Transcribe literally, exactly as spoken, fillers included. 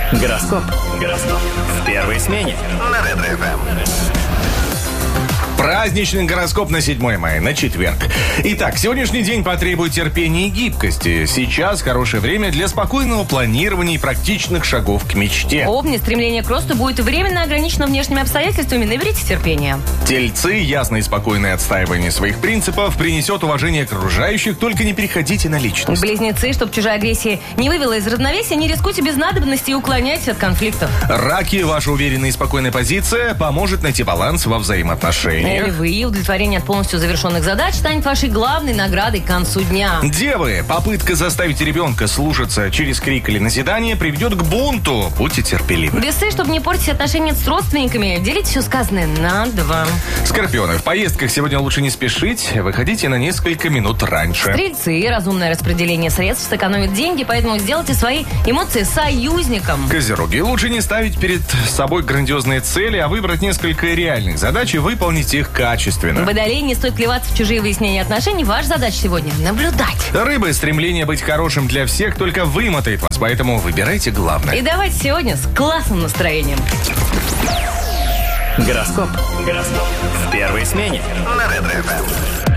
Гороскоп. Гороскоп. В первой смене. На Ретро-ФМ. Праздничный гороскоп на седьмое мая, на четверг. Итак, сегодняшний день потребует терпения и гибкости. Сейчас хорошее время для спокойного планирования и практичных шагов к мечте. Овни, стремление к росту будет временно ограничено внешними обстоятельствами. Наберите терпения. Тельцы, ясное и спокойное отстаивание своих принципов принесет уважение окружающих, только не переходите на личность. Близнецы, чтобы чужая агрессия не вывела из равновесия, не рискуйте без надобности и уклоняйтесь от конфликтов. Раки, ваша уверенная и спокойная позиция поможет найти баланс во взаимоотношениях. Львы, удовлетворение от полностью завершенных задач станет вашей главной наградой к концу дня. Девы, попытка заставить ребенка слушаться через крик или назидание приведет к бунту. Будьте терпеливы. Весы, чтобы не портить отношения с родственниками, делите все сказанное на два. Скорпионы, в поездках сегодня лучше не спешить. Выходите на несколько минут раньше. Стрельцы, разумное распределение средств сэкономит деньги, поэтому сделайте свои эмоции союзником. Козероги, лучше не ставить перед собой грандиозные цели, а выбрать несколько реальных задач и выполнить их качественно. Водолей, не стоит плеваться в чужие выяснения отношений. Ваша задача сегодня – наблюдать. Рыбы, стремление быть хорошим для всех только вымотает вас, поэтому выбирайте главное. И давайте сегодня с классным настроением. Гороскоп. Гороскоп. В первой смене. На Ретро-ФМ.